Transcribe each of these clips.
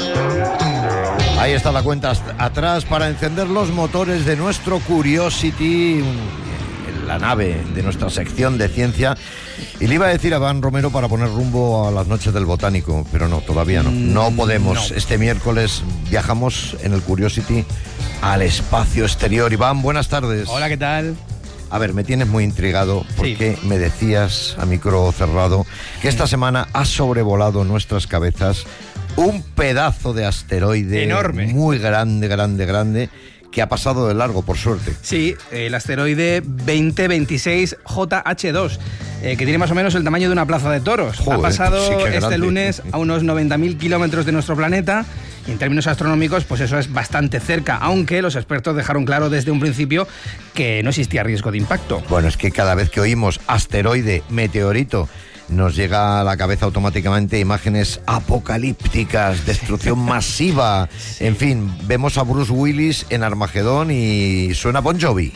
Ahí está la cuenta atrás para encender los motores de nuestro Curiosity, la nave de nuestra sección de ciencia. Y le iba a decir a Iván Romero para poner rumbo a las noches del Botánico, pero no, todavía no. No podemos. No. Este miércoles viajamos en el Curiosity al espacio exterior. Iván, buenas tardes. Hola, ¿qué tal? A ver, me tienes muy intrigado porque me decías a micro cerrado que esta semana ha sobrevolado nuestras cabezas un pedazo de asteroide enorme, muy grande, que ha pasado de largo, por suerte. Sí, el asteroide 2026 JH2, que tiene más o menos el tamaño de una plaza de toros. Joder, ha pasado este lunes a unos 90.000 kilómetros de nuestro planeta. Y en términos astronómicos, pues eso es bastante cerca, aunque los expertos dejaron claro desde un principio que no existía riesgo de impacto. Bueno, es que cada vez que oímos asteroide, meteorito, nos llega a la cabeza automáticamente imágenes apocalípticas, destrucción masiva. Sí. En fin, vemos a Bruce Willis en Armagedón y suena Bon Jovi.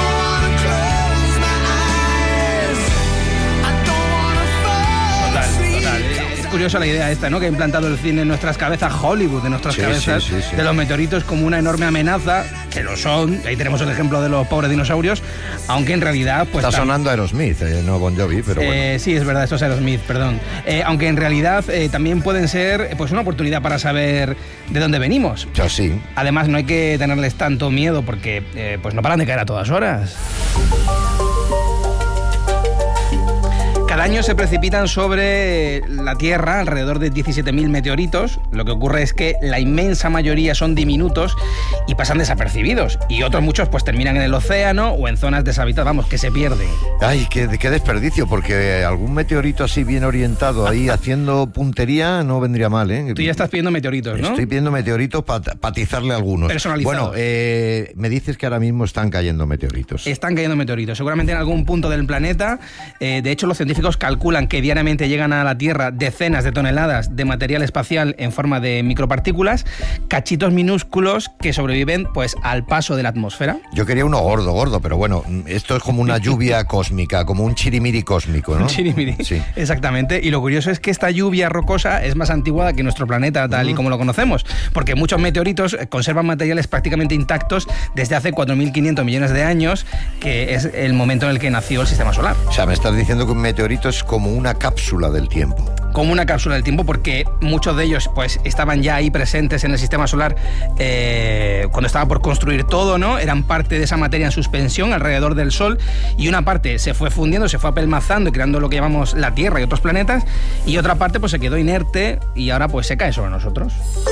Curiosa la idea esta, ¿no? Que ha implantado el cine en nuestras cabezas, Hollywood en nuestras cabezas, de los meteoritos como una enorme amenaza, que lo son. Ahí tenemos el ejemplo de los pobres dinosaurios, aunque en realidad pues está sonando Aerosmith, no Bon Jovi, pero bueno. Sí, es verdad, esto es Aerosmith, perdón. Aunque en realidad también pueden ser pues una oportunidad para saber de dónde venimos. Yo sí. Además, no hay que tenerles tanto miedo porque pues no paran de caer a todas horas. Cada año se precipitan sobre la Tierra alrededor de 17.000 meteoritos. Lo que ocurre es que la inmensa mayoría son diminutos y pasan desapercibidos. Y otros muchos pues terminan en el océano o en zonas deshabitadas, vamos, que se pierden. Ay, qué desperdicio, porque algún meteorito así bien orientado ahí haciendo puntería no vendría mal, ¿eh? Tú ya estás pidiendo meteoritos, ¿no? Estoy pidiendo meteoritos para atizarle a algunos. Personalizados. Bueno, me dices que ahora mismo están cayendo meteoritos. Están cayendo meteoritos, seguramente en algún punto del planeta. De hecho, los científicos calculan que diariamente llegan a la Tierra decenas de toneladas de material espacial en forma de micropartículas, cachitos minúsculos que sobreviven pues al paso de la atmósfera. Yo quería uno gordo, pero bueno, esto es como una lluvia cósmica, como un chirimiri cósmico, ¿no? Un chirimiri, sí. Exactamente. Y lo curioso es que esta lluvia rocosa es más antigua que nuestro planeta tal y como lo conocemos, porque muchos meteoritos conservan materiales prácticamente intactos desde hace 4.500 millones de años, que es el momento en el que nació el sistema solar. O sea, me estás diciendo que un meteorito es como una cápsula del tiempo. Como una cápsula del tiempo, porque muchos de ellos pues estaban ya ahí presentes en el sistema solar cuando estaba por construir todo, ¿no? Eran parte de esa materia en suspensión alrededor del Sol, y una parte se fue fundiendo, se fue apelmazando y creando lo que llamamos la Tierra y otros planetas, y otra parte pues se quedó inerte y ahora pues se cae sobre nosotros.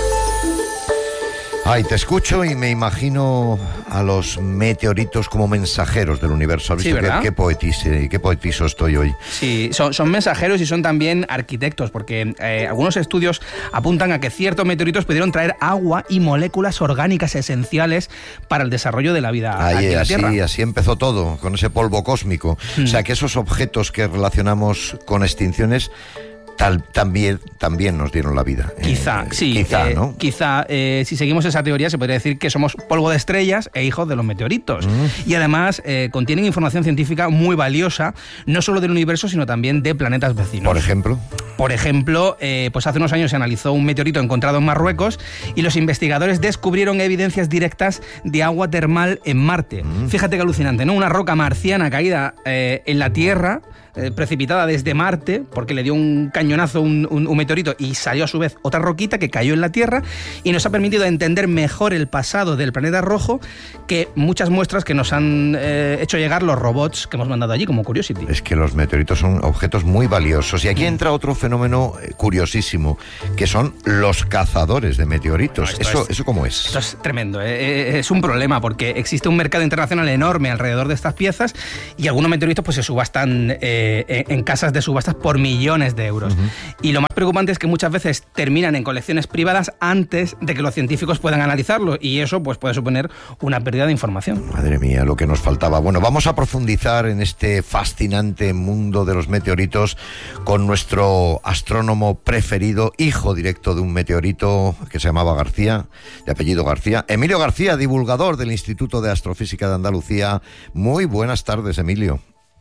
Ay, te escucho y me imagino a los meteoritos como mensajeros del universo. ¿Has visto qué poetizo estoy hoy? Sí, son mensajeros y son también arquitectos, porque algunos estudios apuntan a que ciertos meteoritos pudieron traer agua y moléculas orgánicas esenciales para el desarrollo de la vida aquí en la Tierra. Así empezó todo, con ese polvo cósmico. O sea, que esos objetos que relacionamos con extinciones también nos dieron la vida. Quizá, ¿no? Quizá, si seguimos esa teoría, se podría decir que somos polvo de estrellas e hijos de los meteoritos. Y además contienen información científica muy valiosa, no solo del universo, sino también de planetas vecinos. Por ejemplo, pues hace unos años se analizó un meteorito encontrado en Marruecos y los investigadores descubrieron evidencias directas de agua termal en Marte. Fíjate qué alucinante, ¿no? Una roca marciana caída en la Tierra, precipitada desde Marte, porque le dio un cañonazo un meteorito y salió a su vez otra roquita que cayó en la Tierra, y nos ha permitido entender mejor el pasado del planeta rojo que muchas muestras que nos han hecho llegar los robots que hemos mandado allí, como Curiosity. Es que los meteoritos son objetos muy valiosos, y aquí entra otro fenómeno curiosísimo, que son los cazadores de meteoritos. ¿Eso cómo es? Esto es tremendo, es un problema, porque existe un mercado internacional enorme alrededor de estas piezas, y algunos meteoritos pues se subastan en casas de subastas por millones de euros. Y lo más preocupante es que muchas veces terminan en colecciones privadas antes de que los científicos puedan analizarlo, y eso pues puede suponer una pérdida de información. Madre mía, lo que nos faltaba. Bueno, vamos a profundizar en este fascinante mundo de los meteoritos con nuestro astrónomo preferido, hijo directo de un meteorito que se llamaba García, de apellido García, Emilio García, divulgador del Instituto de Astrofísica de Andalucía. Muy buenas tardes, Emilio.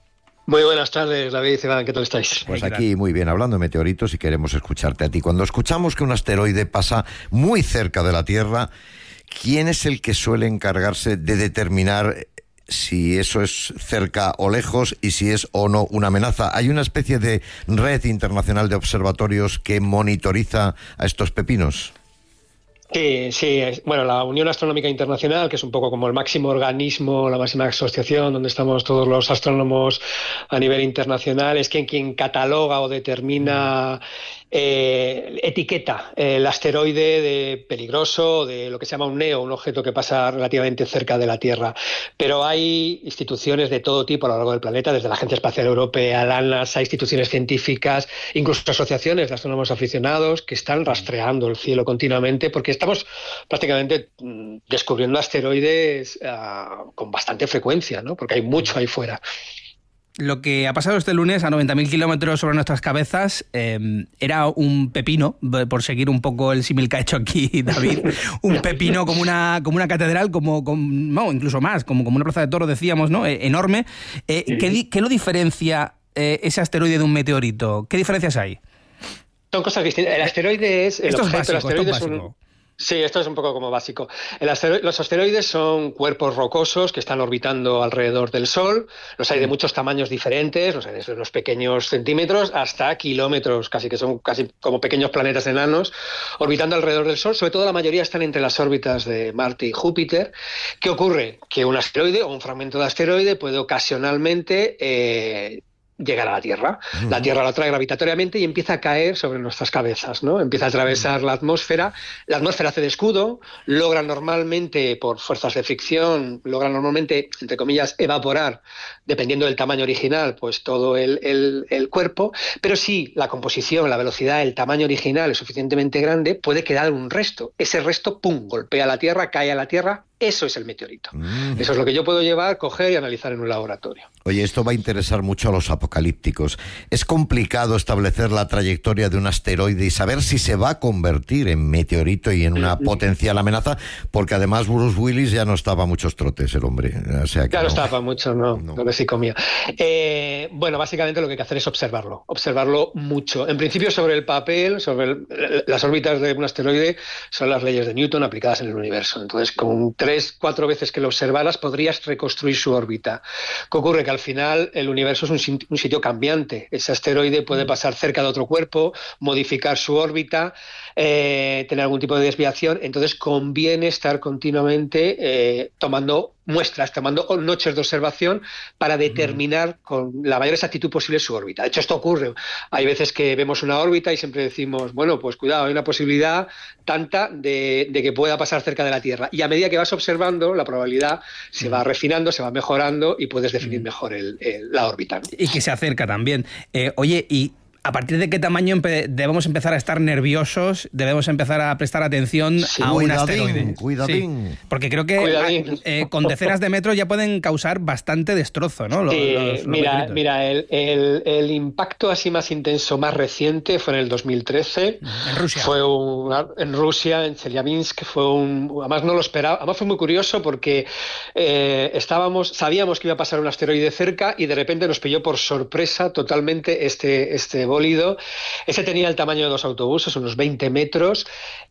Muy buenas tardes, David y Iván, ¿qué tal estáis? Pues aquí muy bien, hablando de meteoritos y queremos escucharte a ti. Cuando escuchamos que un asteroide pasa muy cerca de la Tierra, ¿quién es el que suele encargarse de determinar si eso es cerca o lejos y si es o no una amenaza? ¿Hay una especie de red internacional de observatorios que monitoriza a estos pepinos? Sí, bueno, la Unión Astronómica Internacional, que es un poco como el máximo organismo, la máxima asociación donde estamos todos los astrónomos a nivel internacional, es quien cataloga o determina, etiqueta el asteroide de peligroso, de lo que se llama un NEO, un objeto que pasa relativamente cerca de la Tierra. Pero hay instituciones de todo tipo a lo largo del planeta, desde la Agencia Espacial Europea, la NASA, instituciones científicas, incluso asociaciones de astrónomos aficionados que están rastreando el cielo continuamente, porque estamos prácticamente descubriendo asteroides con bastante frecuencia, ¿no? Porque hay mucho ahí fuera. Lo que ha pasado este lunes a 90.000 kilómetros sobre nuestras cabezas era un pepino, por seguir un poco el símil que ha hecho aquí David, un pepino como una catedral, no, incluso más, como una plaza de toros, decíamos, ¿no? Enorme. ¿Qué lo diferencia ese asteroide de un meteorito? ¿Qué diferencias hay? Son cosas distintas. El asteroide es... Esto es básico. Sí, esto es un poco como básico. Los asteroides son cuerpos rocosos que están orbitando alrededor del Sol. Los hay de muchos tamaños diferentes, los hay desde unos pequeños centímetros hasta kilómetros, que son casi como pequeños planetas enanos, orbitando alrededor del Sol. Sobre todo la mayoría están entre las órbitas de Marte y Júpiter. ¿Qué ocurre? Que un asteroide o un fragmento de asteroide puede ocasionalmente llegar a la Tierra. La Tierra lo atrae gravitatoriamente y empieza a caer sobre nuestras cabezas, ¿no? Empieza a atravesar la atmósfera hace de escudo, logra normalmente, por fuerzas de fricción, entre comillas, evaporar, dependiendo del tamaño original, pues todo el cuerpo, pero si la composición, la velocidad, el tamaño original es suficientemente grande, puede quedar un resto. Ese resto, ¡pum!, golpea la Tierra, cae a la Tierra. Eso es el meteorito. Eso es lo que yo puedo llevar, coger y analizar en un laboratorio. Oye, esto va a interesar mucho a los apocalípticos. ¿Es complicado establecer la trayectoria de un asteroide y saber si se va a convertir en meteorito y en una potencial amenaza? Porque además Bruce Willis ya no estaba a muchos trotes, el hombre. O sea que no estaba mucho, no. Lo que sí comía. Bueno, básicamente lo que hay que hacer es observarlo mucho. En principio, sobre el papel, las órbitas de un asteroide son las leyes de Newton aplicadas en el universo. Entonces, con 3-4 veces que lo observaras, podrías reconstruir su órbita. ¿Qué ocurre? Que al final el universo es un sitio cambiante. Ese asteroide puede pasar cerca de otro cuerpo, modificar su órbita, tener algún tipo de desviación. Entonces conviene estar continuamente tomando muestras, tomando noches de observación para determinar con la mayor exactitud posible su órbita. De hecho, esto ocurre. Hay veces que vemos una órbita y siempre decimos, bueno, pues cuidado, hay una posibilidad tanta de que pueda pasar cerca de la Tierra. Y a medida que vas observando, la probabilidad se va refinando, se va mejorando y puedes definir mejor la órbita, ¿no? Y que se acerca también. Oye, y ¿a partir de qué tamaño debemos empezar a estar nerviosos? ¿Debemos empezar a prestar atención a un asteroide? Cuidadín. Sí, porque creo que con decenas de metros ya pueden causar bastante destrozo, ¿no? Mira, el impacto así más intenso, más reciente, fue en el 2013. En Rusia. En Rusia, en Chelyabinsk. Además no lo esperaba. Además fue muy curioso porque sabíamos que iba a pasar un asteroide cerca y de repente nos pilló por sorpresa totalmente este bólido. Ese tenía el tamaño de 2 autobuses, unos 20 metros.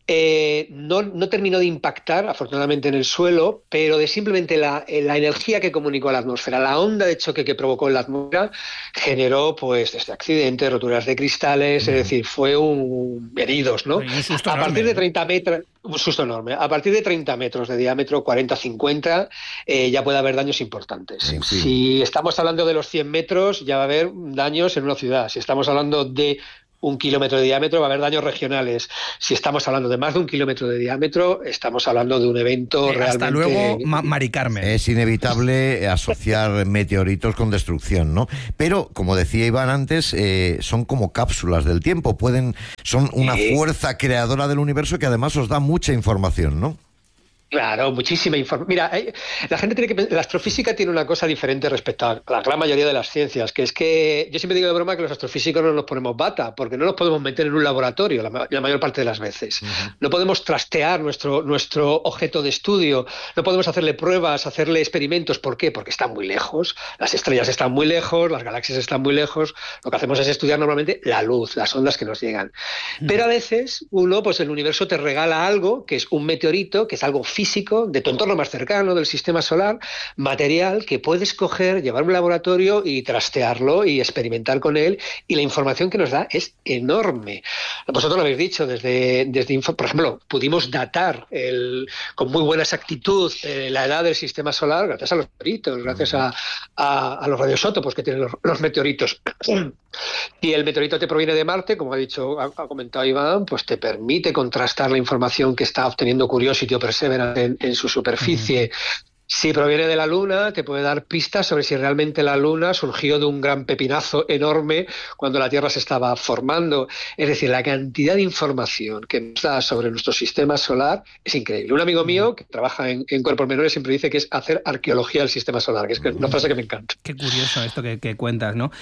No terminó de impactar, afortunadamente, en el suelo, pero de simplemente la energía que comunicó a la atmósfera, la onda de choque que provocó en la atmósfera, generó pues desde accidentes, roturas de cristales, es decir, fue heridos, ¿no? A partir de 30 metros, un susto enorme. A partir de 30 metros de diámetro, 40-50, ya puede haber daños importantes. Sí. Si estamos hablando de los 100 metros, ya va a haber daños en una ciudad. Si estamos hablando de 1 kilómetro de diámetro, va a haber daños regionales. Si estamos hablando de más de 1 kilómetro de diámetro, estamos hablando de un evento realmente... Hasta luego, Mari Carmen. Es inevitable asociar meteoritos con destrucción, ¿no? Pero, como decía Iván antes, son como cápsulas del tiempo. Son una fuerza creadora del universo que además os da mucha información, ¿no? Claro, muchísima información. Mira, la gente tiene que... La astrofísica tiene una cosa diferente respecto a la gran mayoría de las ciencias, que es que yo siempre digo de broma que los astrofísicos no nos ponemos bata, porque no nos podemos meter en un laboratorio la mayor parte de las veces. No podemos trastear nuestro objeto de estudio, no podemos hacerle pruebas, hacerle experimentos. ¿Por qué? Porque están muy lejos. Las estrellas están muy lejos, las galaxias están muy lejos. Lo que hacemos es estudiar normalmente la luz, las ondas que nos llegan. Pero a veces pues el universo te regala algo, que es un meteorito, que es algo físico, de tu entorno más cercano, del sistema solar, material que puedes coger, llevar a un laboratorio y trastearlo y experimentar con él, y la información que nos da es enorme. Vosotros lo habéis dicho, por ejemplo, pudimos datar con muy buena exactitud la edad del sistema solar gracias a los meteoritos, gracias a los radioisótopos que tienen los meteoritos. Y el meteorito te proviene de Marte, como ha comentado Iván, pues te permite contrastar la información que está obteniendo Curiosity o Perseverance en su superficie. Si proviene de la Luna, te puede dar pistas sobre si realmente la Luna surgió de un gran pepinazo enorme cuando la Tierra se estaba formando. Es decir, la cantidad de información que nos da sobre nuestro sistema solar es increíble. Un amigo mío que trabaja en cuerpos menores siempre dice que es hacer arqueología del sistema solar, que es una frase que me encanta. Qué curioso esto que cuentas, ¿no?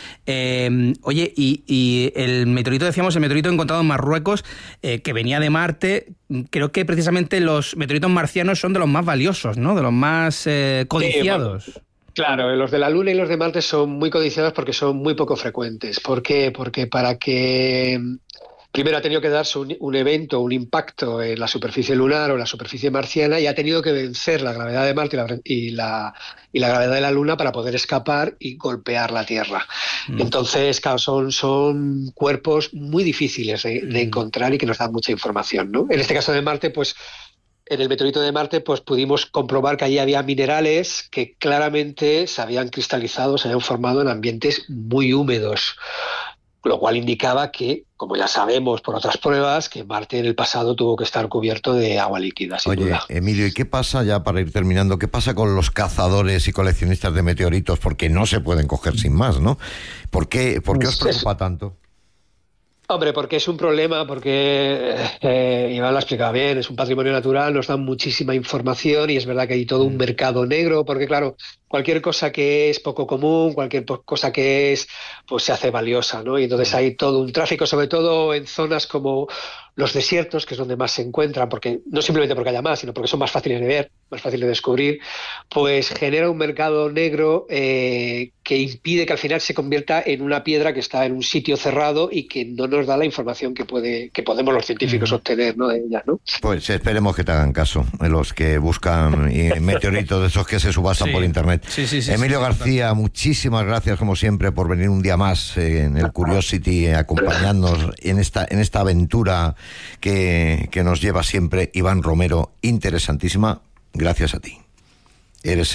Oye, y el meteorito, decíamos, el meteorito encontrado en Marruecos, que venía de Marte, creo que precisamente los meteoritos marcianos son de los más valiosos, ¿no? De los más codiciados. Sí, claro, los de la Luna y los de Marte son muy codiciados porque son muy poco frecuentes. ¿Por qué? Porque para que... Primero ha tenido que darse un evento, un impacto en la superficie lunar o en la superficie marciana, y ha tenido que vencer la gravedad de Marte y la gravedad de la Luna para poder escapar y golpear la Tierra. Entonces, claro, son cuerpos muy difíciles de encontrar y que nos dan mucha información, ¿no? En este caso de Marte, pues en el meteorito de Marte, pues pudimos comprobar que allí había minerales que claramente se habían cristalizado, se habían formado en ambientes muy húmedos, lo cual indicaba que, como ya sabemos por otras pruebas, que Marte en el pasado tuvo que estar cubierto de agua líquida, sin duda. Emilio, ¿y qué pasa, ya para ir terminando, qué pasa con los cazadores y coleccionistas de meteoritos? Porque no se pueden coger sin más, ¿no? ¿Por qué os preocupa tanto? Hombre, porque es un problema, porque Iván lo ha explicado bien, es un patrimonio natural, nos dan muchísima información y es verdad que hay todo un mercado negro, porque claro, cualquier cosa que es poco común, cualquier cosa que pues se hace valiosa, ¿no? Y entonces hay todo un tráfico, sobre todo en zonas como los desiertos, que es donde más se encuentran, porque no simplemente porque haya más, sino porque son más fáciles de ver, más fáciles de descubrir, pues genera un mercado negro que impide que al final se convierta en una piedra que está en un sitio cerrado y que no nos da la información que podemos los científicos obtener, ¿no?, de ella, ¿no? Pues esperemos que te hagan caso los que buscan meteoritos de esos que se subastan por internet. Sí, Emilio García, muchísimas gracias como siempre por venir un día más en el Curiosity, acompañarnos en esta aventura que nos lleva siempre Iván Romero, interesantísima. Gracias a ti. Eres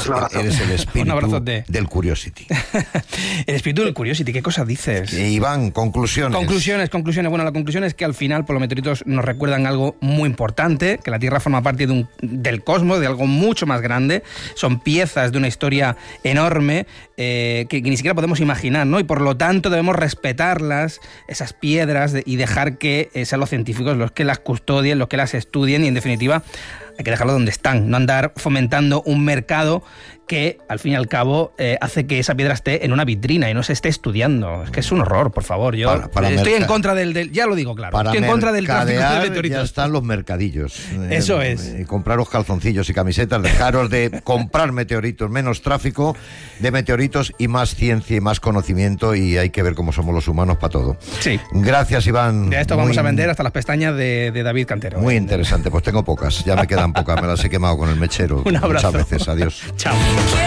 el espíritu del Curiosity. El espíritu del Curiosity, ¿qué cosas dices? Iván, conclusiones. Bueno, la conclusión es que al final, pues, los meteoritos nos recuerdan algo muy importante, que la Tierra forma parte del cosmos, de algo mucho más grande. Son piezas de una historia enorme que ni siquiera podemos imaginar, ¿no? Y por lo tanto debemos respetarlas, esas piedras, y dejar que sean los científicos los que las custodien, los que las estudien, y en definitiva hay que dejarlo donde están, no andar fomentando un mercado que, al fin y al cabo, hace que esa piedra esté en una vitrina y no se esté estudiando. Es que es un horror, por favor. Yo estoy en contra del... Ya lo digo claro. Estoy en contra del tráfico de meteoritos. Ya están los mercadillos. Eso es. Compraros calzoncillos y camisetas, dejaros de comprar meteoritos, menos tráfico de meteoritos y más ciencia y más conocimiento, y hay que ver cómo somos los humanos para todo. Sí. Gracias, Iván. De esto vamos a vender hasta las pestañas de David Cantero. Muy interesante. Pues tengo pocas. Ya me quedan pocas. Me las he quemado con el mechero. Un abrazo. Muchas veces. Adiós. Chao.